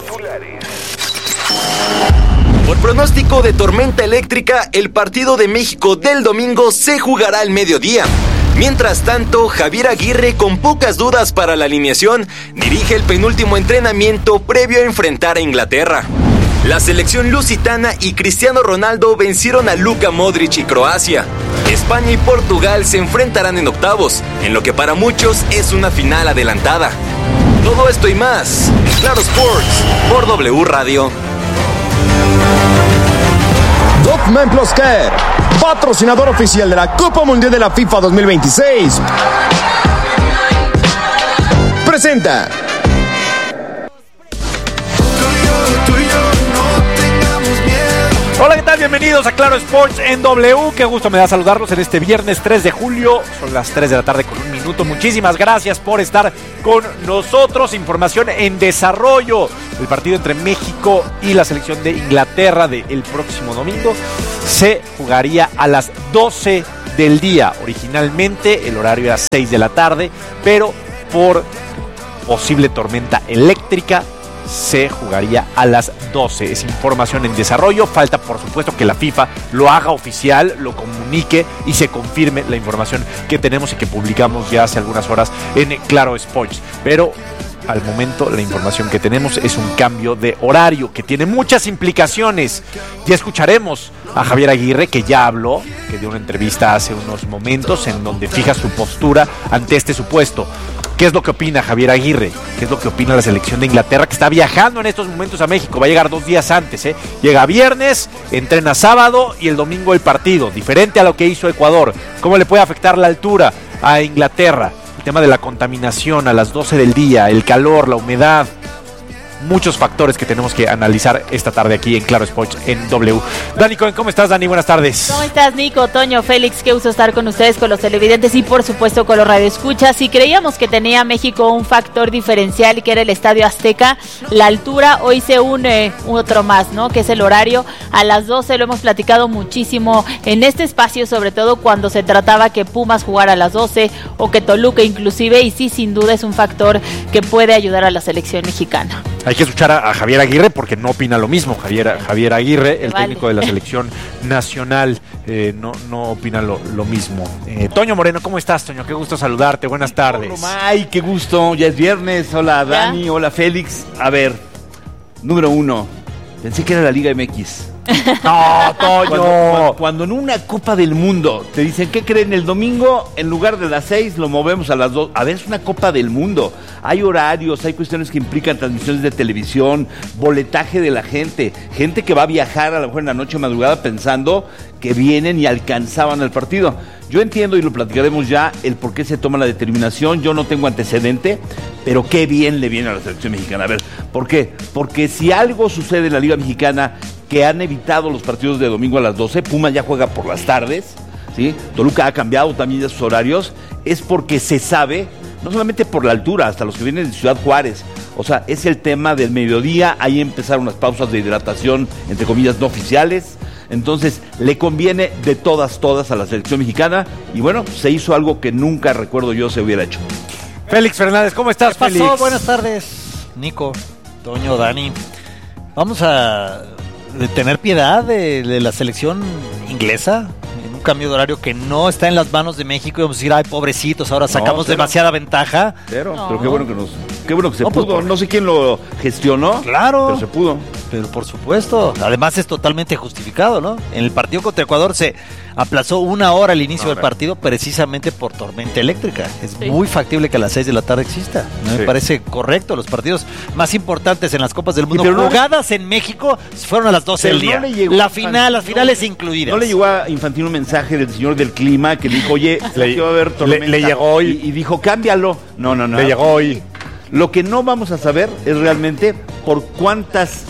Por pronóstico de tormenta eléctrica, el partido de México del domingo se jugará al mediodía. Mientras tanto, Javier Aguirre, con pocas dudas para la alineación, dirige el penúltimo entrenamiento previo a enfrentar a Inglaterra. La selección lusitana y Cristiano Ronaldo vencieron a Luka Modric y Croacia. España y Portugal se enfrentarán en octavos, en lo que para muchos es una final adelantada. Todo esto y más en Claro Sports por W Radio. Document Plus Care, patrocinador oficial de la Copa Mundial de la FIFA 2026, presenta. Hola, ¿qué tal? Bienvenidos a Claro Sports en W. Qué gusto me da saludarlos en este viernes 3 de julio. Son las 3 de la tarde con un minuto. Muchísimas gracias por estar con nosotros. Información en desarrollo. El partido entre México y la selección de Inglaterra del próximo domingo se jugaría a las 12 del día. Originalmente el horario era 6 de la tarde, pero por posible tormenta eléctrica se jugaría a las 12. Es información en desarrollo. Falta, por supuesto, que la FIFA lo haga oficial, lo comunique y se confirme la información que tenemos y que publicamos ya hace algunas horas en Claro Sports. Pero al momento la información que tenemos es un cambio de horario que tiene muchas implicaciones. Ya escucharemos a Javier Aguirre, que ya habló, que dio una entrevista hace unos momentos en donde fija su postura ante este supuesto. ¿Qué es lo que opina Javier Aguirre? ¿Qué es lo que opina la selección de Inglaterra, que está viajando en estos momentos a México? Va a llegar 2 días antes, ¿eh? Llega viernes, entrena sábado y el domingo el partido. Diferente a lo que hizo Ecuador. ¿Cómo le puede afectar la altura a Inglaterra? El tema de la contaminación a las 12 del día, el calor, la humedad. Muchos factores que tenemos que analizar esta tarde aquí en Claro Sports en W. Dani Cohen, ¿cómo estás, Dani? Buenas tardes. ¿Cómo estás, Nico, Toño, Félix? Qué gusto estar con ustedes, con los televidentes y por supuesto con los radioescuchas. Y creíamos que tenía México un factor diferencial, que era el Estadio Azteca, la altura. Hoy se une otro más, ¿no? Que es el horario a las 12. Lo hemos platicado muchísimo en este espacio, sobre todo cuando se trataba que Pumas jugara a las 12 o que Toluca inclusive. Y sí, sin duda es un factor que puede ayudar a la selección mexicana. Hay que escuchar a Javier Aguirre porque no opina lo mismo. Javier Aguirre, el técnico de la selección nacional, no opina lo mismo. Toño Moreno, ¿cómo estás, Toño? Qué gusto saludarte, buenas tardes. Ay, qué gusto, ya es viernes. Hola, Dani, ¿ya? Hola, Félix. A ver, número 1, pensé que era la Liga MX. No, Toño. Cuando en una Copa del Mundo te dicen, ¿qué creen? El domingo, en lugar de las 6, lo movemos a las 2. A ver, es una Copa del Mundo. Hay horarios, hay cuestiones que implican transmisiones de televisión, boletaje de la gente que va a viajar a lo mejor en la noche o madrugada pensando que vienen y alcanzaban el partido. Yo entiendo, y lo platicaremos ya, el por qué se toma la determinación. Yo no tengo antecedente, pero qué bien le viene a la selección mexicana. A ver, ¿por qué? Porque si algo sucede en la Liga Mexicana, que han evitado los partidos de domingo a las 12, Pumas ya juega por las tardes, ¿sí? Toluca ha cambiado también ya sus horarios, es porque se sabe, no solamente por la altura, hasta los que vienen de Ciudad Juárez, o sea, es el tema del mediodía. Ahí empezaron unas pausas de hidratación, entre comillas, no oficiales. Entonces, le conviene de todas a la selección mexicana. Y bueno, se hizo algo que nunca recuerdo yo se hubiera hecho. Félix Fernández, ¿cómo estás, ¿Qué pasó? Félix? Buenas tardes, Nico, Toño, Dani. Vamos a tener piedad de la selección inglesa en un cambio de horario que no está en las manos de México. Y vamos a decir, ay, pobrecitos, ahora sacamos demasiada ventaja. Pero qué bueno que se pudo. Pues, no sé quién lo gestionó. Claro. Pero se pudo. Pero por supuesto, además es totalmente justificado, ¿no? En el partido contra Ecuador se aplazó 1 hora el inicio del partido precisamente por tormenta eléctrica. Es muy factible que a las 6 de la tarde exista. Me parece correcto. Los partidos más importantes en las Copas del Mundo jugadas en México fueron a las 12 del día. Las finales incluidas. ¿No le llegó a Infantino un mensaje del señor del clima que le dijo, oye, que va a haber tormenta? Le llegó hoy. Y dijo, cámbialo. No. Le llegó hoy. Lo que no vamos a saber es realmente por cuántas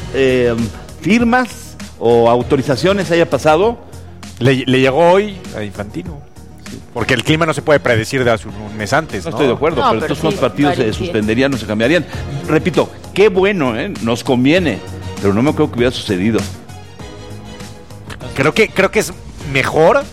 firmas o autorizaciones haya pasado. Le llegó hoy a Infantino. Porque el clima no se puede predecir de hace un mes antes, ¿no? Estoy de acuerdo, pero estos dos partidos se suspenderían, no se cambiarían. Repito, qué bueno, nos conviene, pero no me creo que hubiera sucedido. Creo que es mejor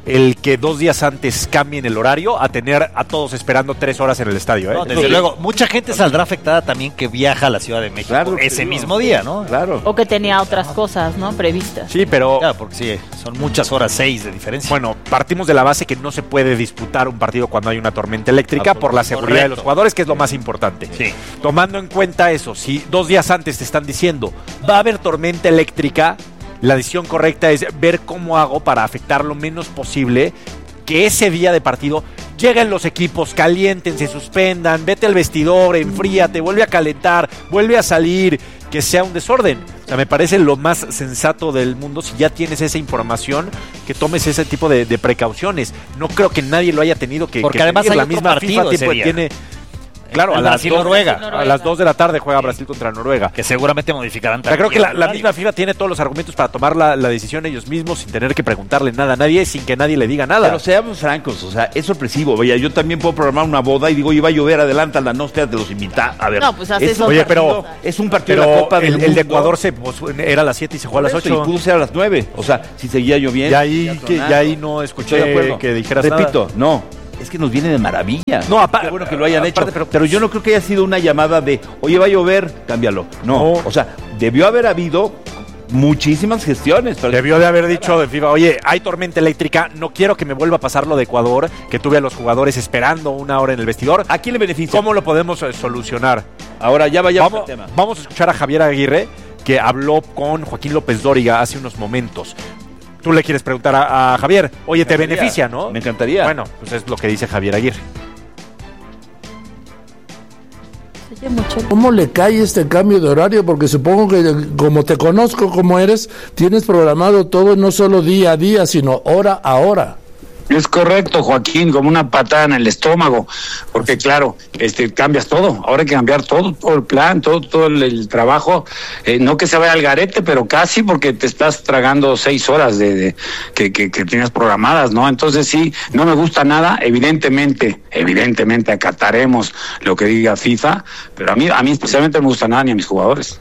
el que 2 días antes cambien el horario a tener a todos esperando 3 horas en el estadio. No, desde luego, mucha gente saldrá afectada también que viaja a la Ciudad de México ese mismo día, ¿no? Claro. O que tenía otras cosas, ¿no? Previstas. Sí, pero... Claro, porque sí, son muchas horas, 6 de diferencia. Bueno, partimos de la base que no se puede disputar un partido cuando hay una tormenta eléctrica por la seguridad de los jugadores, que es lo más importante. Sí. Tomando en cuenta eso, si 2 días antes te están diciendo va a haber tormenta eléctrica, la decisión correcta es ver cómo hago para afectar lo menos posible que ese día de partido lleguen los equipos, calienten, se suspendan, vete al vestidor, enfríate, vuelve a calentar, vuelve a salir, que sea un desorden. O sea, me parece lo más sensato del mundo. Si ya tienes esa información, que tomes ese tipo de precauciones. No creo que nadie lo haya tenido que porque además hay la otro misma partido FIFA ese día. tiene... Claro, a las 2 de la tarde juega Brasil contra Noruega. Que seguramente modificarán también. Creo que la horario. misma FIFA tiene todos los argumentos para tomar la decisión ellos mismos sin tener que preguntarle nada a nadie, sin que nadie le diga nada. Pero seamos francos, o sea, es sorpresivo. Vaya, yo también puedo programar una boda y digo, oye, va a llover, adelántala, no, espérate, los invita. A ver, No, pues haces oye, pero es un partido de la Copa del Mundo. El de Ecuador era a las 7 y se jugó a las 8. Y pudo ser a las 9. O sea, si seguía lloviendo. Ya ahí no escuché que dijeras nada. Repito, no. Es que nos viene de maravilla. No, qué bueno que lo hayan hecho. Pero yo no creo que haya sido una llamada de, oye, va a llover, cámbialo. No. O sea, debió haber habido muchísimas gestiones. Debió de haber dicho de FIFA, oye, hay tormenta eléctrica, no quiero que me vuelva a pasar lo de Ecuador, que tuve a los jugadores esperando 1 hora en el vestidor. ¿A quién le beneficia? ¿Cómo lo podemos solucionar? Ahora ya vayamos al tema. Vamos a escuchar a Javier Aguirre, que habló con Joaquín López Dóriga hace unos momentos. Tú le quieres preguntar a Javier, oye, te beneficia, ¿no? Me encantaría. Bueno, pues es lo que dice Javier Aguirre. ¿Cómo le cae este cambio de horario? Porque supongo que, como te conozco como eres, tienes programado todo no solo día a día, sino hora a hora. Es correcto, Joaquín, como una patada en el estómago, porque claro, cambias todo, ahora hay que cambiar todo el plan, todo el trabajo, no que se vaya al garete, pero casi, porque te estás tragando 6 horas que tienes programadas, ¿no? Entonces sí, no me gusta nada, evidentemente acataremos lo que diga FIFA, pero a mí especialmente no me gusta nada ni a mis jugadores.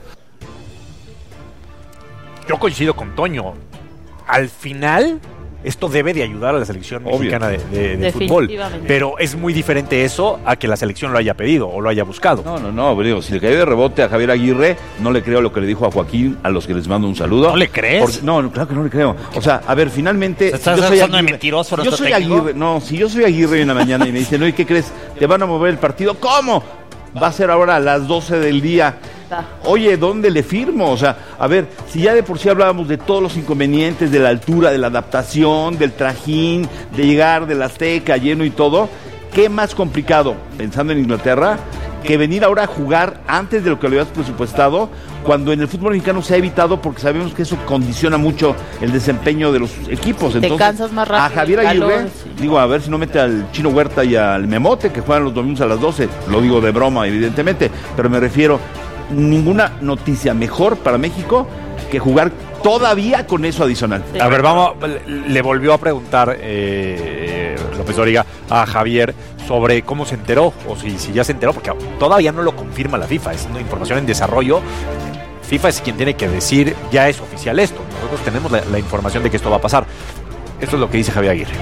Yo coincido con Toño, al final... Esto debe de ayudar a la selección mexicana de fútbol. Pero es muy diferente eso a que la selección lo haya pedido o lo haya buscado. No, digo, si le cayó de rebote a Javier Aguirre, no le creo lo que le dijo a Joaquín, a los que les mando un saludo. ¿No le crees? No, claro que no le creo. O sea, a ver, finalmente... ¿Estás usando de mentiroso yo soy Aguirre. No, si yo soy Aguirre en la mañana y me dicen, oye, ¿qué crees? ¿Te van a mover el partido? ¿Cómo? Va a ser ahora a las 12 del día. Oye, ¿dónde le firmo? O sea, a ver, si ya de por sí hablábamos de todos los inconvenientes, de la altura, de la adaptación, del trajín, de llegar del Azteca lleno y todo, ¿qué más complicado, pensando en Inglaterra, que venir ahora a jugar antes de lo que lo habías presupuestado, cuando en el fútbol mexicano se ha evitado porque sabemos que eso condiciona mucho el desempeño de los equipos? Entonces, te cansas más rápido. A Javier Aguirre, digo, a ver si no mete al Chino Huerta y al Memote, que juegan los domingos a las 12, lo digo de broma, evidentemente, pero me refiero... Ninguna noticia mejor para México que jugar todavía con eso adicional. Sí. A ver, le volvió a preguntar López Dóriga a Javier sobre cómo se enteró, o si ya se enteró, porque todavía no lo confirma la FIFA, es una información en desarrollo. FIFA es quien tiene que decir, ya es oficial esto. Nosotros tenemos la información de que esto va a pasar. Esto es lo que dice Javier Aguirre.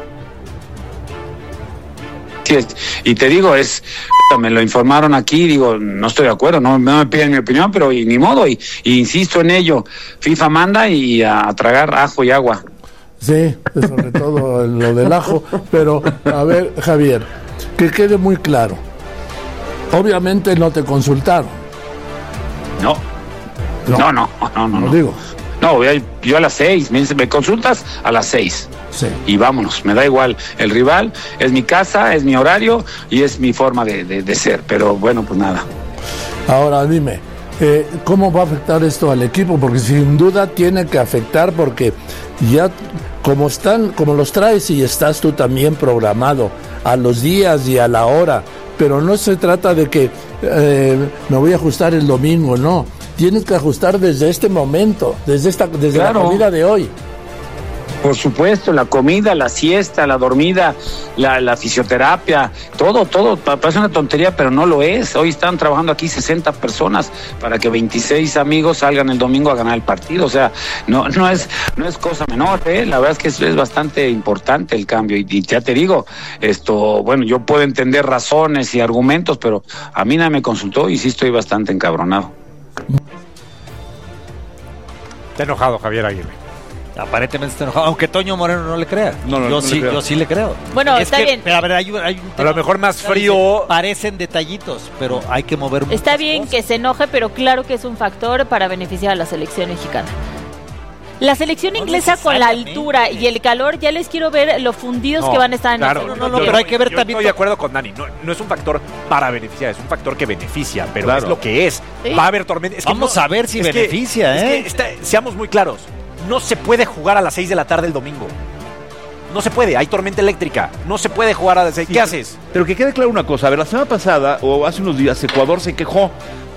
Y te digo, me lo informaron aquí, digo, no estoy de acuerdo, no me piden mi opinión, pero ni modo, y insisto en ello, FIFA manda y a tragar ajo y agua. Sí, sobre todo lo del ajo, pero a ver, Javier, que quede muy claro, obviamente no te consultaron. No. Digo. No, yo a las 6, me consultas a las 6. Sí. Y vámonos, me da igual, el rival es mi casa, es mi horario y es mi forma de ser, pero bueno, pues nada. Ahora dime, ¿cómo va a afectar esto al equipo? Porque sin duda tiene que afectar, porque ya como los traes y estás tú también programado a los días y a la hora, pero no se trata de que me voy a ajustar el domingo, no, tienes que ajustar desde este momento, desde la comida de hoy. Por supuesto, la comida, la siesta, la dormida, la fisioterapia, todo, parece una tontería, pero no lo es. Hoy están trabajando aquí 60 personas para que 26 amigos salgan el domingo a ganar el partido. O sea, no es cosa menor, ¿eh? La verdad es que es bastante importante el cambio. Y ya te digo, bueno, yo puedo entender razones y argumentos, pero a mí nadie me consultó y sí estoy bastante encabronado. Está enojado Javier Aguirre. Aparentemente está enojado, aunque Toño Moreno no le crea. Yo sí le creo. Bueno, está bien. Pero a ver, hay un a lo mejor más frío. Parecen detallitos, pero hay que mover muchas Está bien cosas. que se enoje, pero claro que es un factor para beneficiar a la selección mexicana. La selección inglesa con la altura y el calor, ya les quiero ver lo fundidos que van a estar en claro, el pero hay que ver yo también. Estoy de acuerdo con Dani. No es un factor para beneficiar, es un factor que beneficia, pero Claro. es lo que es. Sí. Va a haber tormenta. Vamos a ver si beneficia, seamos muy claros. No se puede jugar a las 6 de la tarde el domingo. No se puede, hay tormenta eléctrica. No se puede jugar a las 6. ¿Qué haces? Pero que quede claro una cosa. A ver, la semana pasada, o hace unos días, Ecuador se quejó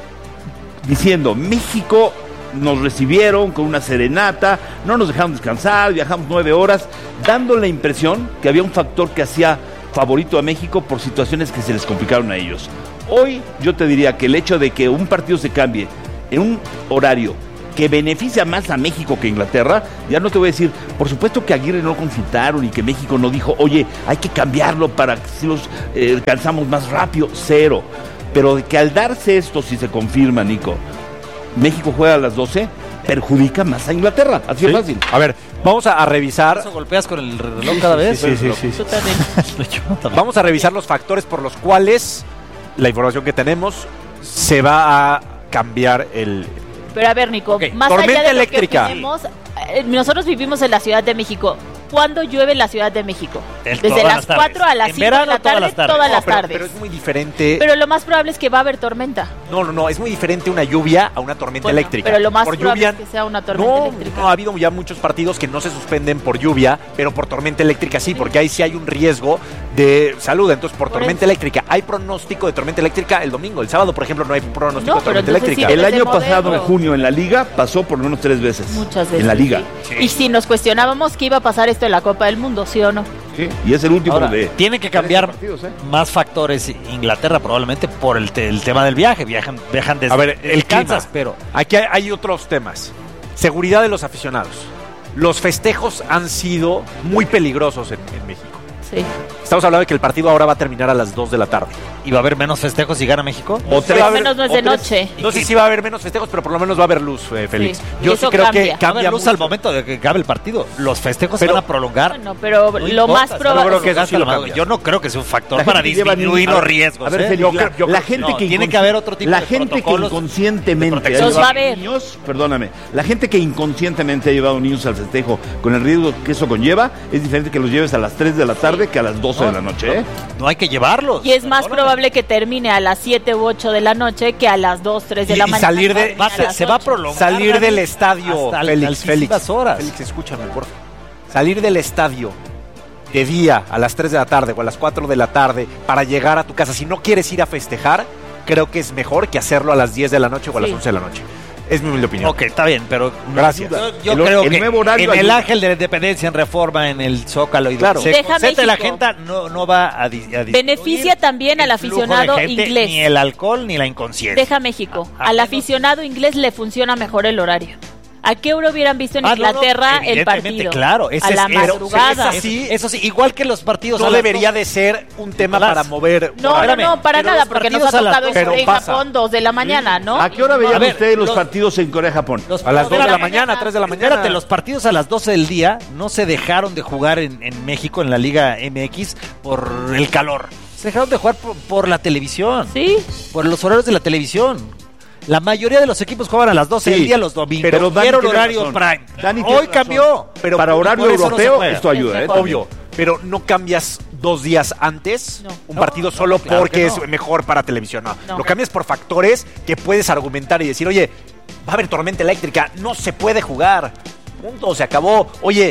diciendo, México nos recibieron con una serenata, no nos dejaron descansar, viajamos 9 horas, dando la impresión que había un factor que hacía favorito a México por situaciones que se les complicaron a ellos. Hoy yo te diría que el hecho de que un partido se cambie en un horario que beneficia más a México que a Inglaterra, ya no te voy a decir, por supuesto que Aguirre no consultaron y que México no dijo, oye, hay que cambiarlo para que si los cansamos más rápido, cero. Pero de que al darse esto, si se confirma, Nico, México juega a las 12, perjudica más a Inglaterra, así de fácil. A ver, vamos a revisar. ¿Eso golpeas con el reloj cada vez? Sí. Tú también. Vamos a revisar los factores por los cuales la información que tenemos se va a cambiar el... Pero a ver, Nico, Ok, más tormenta allá de eléctrica. lo que opinemos, nosotros vivimos en la Ciudad de México. ¿Cuándo llueve en la Ciudad de México? Desde Todas las 4 a las En 5 de verano, la tarde, todas las tardes. Pero es muy diferente. Pero lo más probable es que va a haber tormenta. No, es muy diferente una lluvia a una tormenta Bueno, eléctrica. pero lo más por probable lluvia, es que sea una tormenta eléctrica. No, ha habido ya muchos partidos que no se suspenden por lluvia, pero por tormenta eléctrica sí, porque ahí sí hay un riesgo de salud. Entonces, por tormenta eléctrica, hay pronóstico de tormenta eléctrica el domingo. El sábado, por ejemplo, no hay pronóstico No, de pero tormenta entonces eléctrica. sí El año modelo. pasado, en junio, en la Liga, pasó por lo menos 3 veces. Muchas veces. En la Liga. sí. Y si nos cuestionábamos que iba a pasar esto en la Copa del Mundo, ¿sí o no? Sí. Y es el último Ahora, de... tiene que cambiar partidos, más factores Inglaterra probablemente por el tema del viaje. Viajan desde A ver, el Kansas, clima. pero Aquí hay otros temas. Seguridad de los aficionados. Los festejos han sido muy peligrosos en México. Sí. Estamos hablando de que el partido ahora va a terminar a las 2 de la tarde. ¿y va a haber menos festejos si gana México? O Por lo menos no es de noche. No sé si va a haber menos festejos, pero por lo menos va a haber luz, Félix. Sí, Yo y sí eso creo que cambia. Va a cambia haber luz mucho. al momento de que acabe el partido. Los festejos Pero- se van a prolongar. Bueno, pero No lo importa, más solo probable creo que eso sí lo Calmado. cambia. Yo no creo que sea un factor La para gente que lleva disminuir niños- los riesgos. A ver, ¿eh? Félix, Yo creo la que gente no, que tiene que haber otro tipo la de gente que protocolos inconscientemente de ha protección. Los va a llevado ver. niños, perdóname, la gente que inconscientemente ha llevado niños al festejo con el riesgo que eso conlleva, es diferente que los lleves a las 3 de la tarde que a las 12 de la noche, ¿eh? No hay que llevarlos. Y es más Perdóname. probable que termine a las 7 u 8 de la noche que a las 2, 3 de la Y mañana. salir de- Termine a las se va a 8. prolongar. Salir del estadio, hasta Félix, altísimas horas. Félix, escúchame, por favor. Salir del estadio de día a las 3 de la tarde o a las 4 de la tarde para llegar a tu casa, si no quieres ir a festejar, creo que es mejor que hacerlo a las 10 de la noche o a las Sí. 11 de la noche. Es mi humilde opinión. Ok, está bien, pero Gracias. Yo El- creo el que nuevo horario en el ayuda. Ángel de la Independencia, en Reforma, en el Zócalo y Claro. donde se Deja concentre la México. gente, no va a disminuir Beneficia también al el flujo de aficionado gente, inglés. Ni el alcohol ni la inconsciencia. Deja México. A Al menos- aficionado inglés le funciona mejor el horario. ¿A qué hora hubieran visto en Inglaterra el evidentemente, partido? Claro, a la madrugada. Eso sí, igual que los partidos. No a las debería 12. de ser un tema Nicolás. para mover. No, Espérame, no, para pero nada, los porque nos ha partidos a las tocado 12 en pero pasa. Japón 2 de la mañana, ¿no? ¿A qué hora veían A ver, ustedes los los- partidos en Corea-Japón? Los- A las 2 de la espérame, mañana, 3 de la mañana. Espérate, los partidos a las 12 del día no se dejaron de jugar en México, en la Liga MX, por el calor. Se dejaron de jugar por la televisión. Sí. Por los horarios de la televisión. La mayoría de los equipos juegan a las 12 del Sí, día los domingos. pero Dani Dieron tiene horario razón. prime. Dani tiene Hoy razón. cambió. Pero para horario por eso no se europeo juega. esto ayuda, Es Obvio, pero no cambias 2 días antes No. un No, partido no, solo claro porque que es no. mejor para televisión. No. No. Lo cambias por factores que puedes argumentar y decir, oye, va a haber tormenta eléctrica, no se puede jugar. Punto, se acabó. Oye,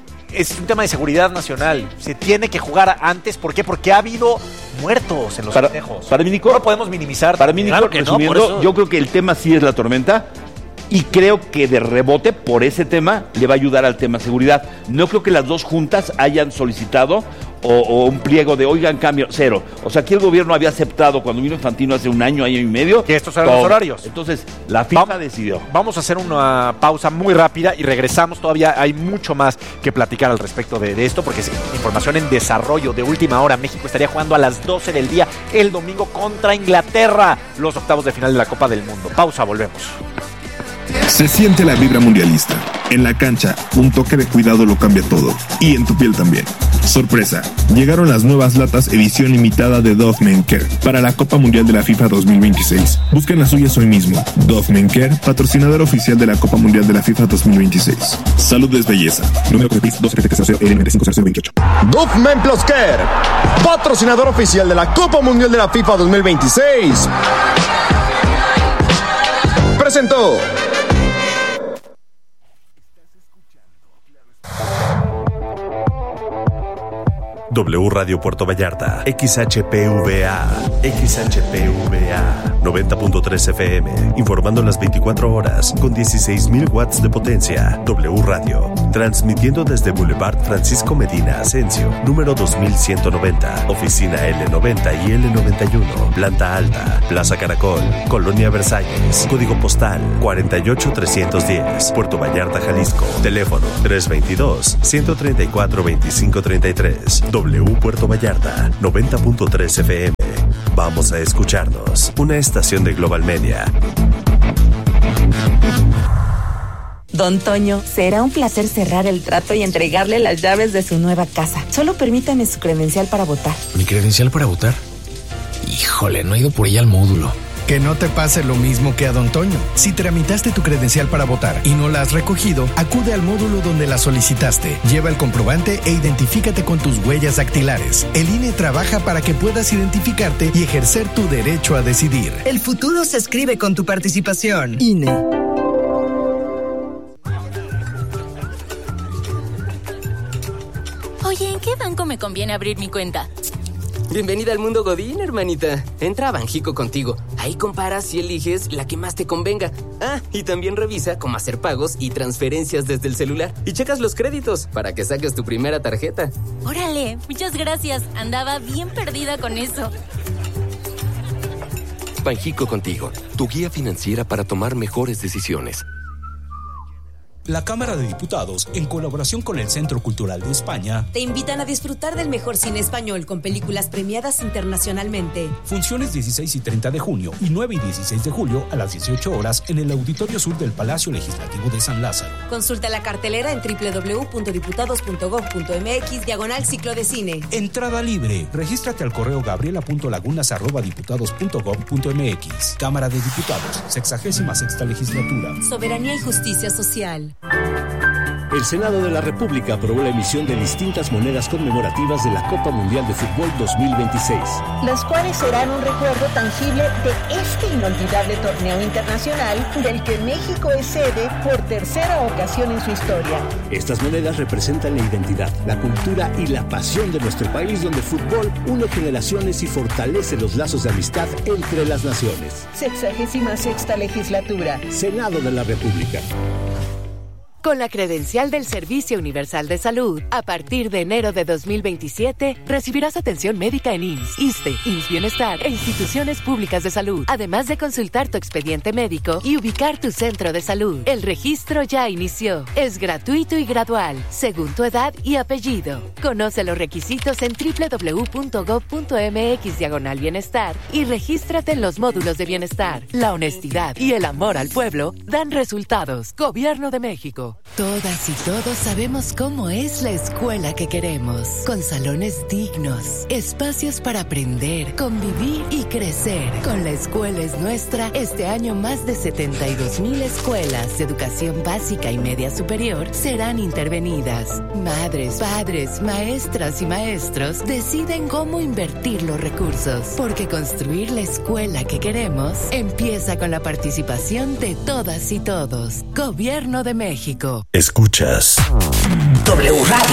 es un tema de seguridad nacional. Se tiene que jugar antes. ¿Por qué? Porque ha habido muertos en los festejos. Para mí, Nico, No lo podemos minimizar. para mí, Nico, Claro que no, resumiendo, por eso- yo creo que el tema sí es la tormenta, y creo que de rebote por ese tema le va a ayudar al tema seguridad. No creo que las dos juntas hayan solicitado o un pliego de, oigan, cambio, cero. O sea, aquí el gobierno había aceptado cuando vino Infantino hace un año y medio. Que estos eran los horarios. Entonces, la FIFA decidió. Vamos a hacer una pausa muy rápida y regresamos. Todavía hay mucho más que platicar al respecto de esto, porque es información en desarrollo de última hora. México estaría jugando a las 12 del día el domingo contra Inglaterra, los octavos de final de la Copa del Mundo. Pausa, volvemos. Se siente la vibra mundialista. En la cancha, un toque de cuidado lo cambia todo. Y en tu piel también. Sorpresa, llegaron las nuevas latas edición limitada de Dove Men Care para la Copa Mundial de la FIFA 2026. Busquen las suyas hoy mismo. Dove Men Care, patrocinador oficial de la Copa Mundial de la FIFA 2026. Salud es belleza. Número de PIS 27300L950028. Dove Men Plus Care, patrocinador oficial de la Copa Mundial de la FIFA 2026. Presentó. W Radio Puerto Vallarta, XHPVA 90.3 FM, informando las 24 horas con 16,000 watts de potencia. W Radio, transmitiendo desde Boulevard Francisco Medina Asensio, número 2190, oficina L90 y L91, planta alta, Plaza Caracol, Colonia Versalles, código postal 48310, Puerto Vallarta, Jalisco, teléfono 322-134-2533. W Puerto Vallarta, 90.3 FM. Vamos a escucharnos. Una estación de Global Media. Don Toño, será un placer cerrar el trato y entregarle las llaves de su nueva casa. Solo permítame su credencial para votar. ¿Mi credencial para votar? Híjole, no he ido por ella al módulo. Que no te pase lo mismo que a Don Toño. Si tramitaste tu credencial para votar y no la has recogido, acude al módulo donde la solicitaste. Lleva el comprobante e identifícate con tus huellas dactilares. El INE trabaja para que puedas identificarte y ejercer tu derecho a decidir. El futuro se escribe con tu participación. INE. Oye, ¿en qué banco me conviene abrir mi cuenta? Bienvenida al mundo Godín, hermanita. Entra a Banjico Contigo. Ahí comparas y eliges la que más te convenga. Ah, y también revisa cómo hacer pagos y transferencias desde el celular. Y checas los créditos para que saques tu primera tarjeta. Órale, muchas gracias. Andaba bien perdida con eso. Banjico Contigo, tu guía financiera para tomar mejores decisiones. La Cámara de Diputados, en colaboración con el Centro Cultural de España, te invitan a disfrutar del mejor cine español con películas premiadas internacionalmente. Funciones 16 y 30 de junio y 9 y 16 de julio a las 18 horas en el Auditorio Sur del Palacio Legislativo de San Lázaro. Consulta la cartelera en www.diputados.gov.mx/ciclo de cine. Entrada libre. Regístrate al correo gabriela.lagunas@diputados.gov.mx. Cámara de Diputados, 66ª legislatura. Soberanía y justicia social. El Senado de la República aprobó la emisión de distintas monedas conmemorativas de la Copa Mundial de Fútbol 2026. Las cuales serán un recuerdo tangible de este inolvidable torneo internacional del que México es sede por tercera ocasión en su historia. Estas monedas representan la identidad, la cultura y la pasión de nuestro país, donde el fútbol une generaciones y fortalece los lazos de amistad entre las naciones. 66ª legislatura. Senado de la República. Con la credencial del Servicio Universal de Salud, a partir de enero de 2027, recibirás atención médica en IMSS, ISSSTE, IMSS Bienestar e instituciones públicas de salud, además de consultar tu expediente médico y ubicar tu centro de salud. El registro ya inició. Es gratuito y gradual, según tu edad y apellido. Conoce los requisitos en www.gov.mx/bienestar y regístrate en los módulos de bienestar. La honestidad y el amor al pueblo dan resultados. Gobierno de México. Todas y todos sabemos cómo es la escuela que queremos, con salones dignos, espacios para aprender, convivir y crecer. Con La Escuela es Nuestra, este año más de 72,000 escuelas de educación básica y media superior serán intervenidas. Madres, padres, maestras y maestros deciden cómo invertir los recursos, porque construir la escuela que queremos empieza con la participación de todas y todos. Gobierno de México. Escuchas W Radio.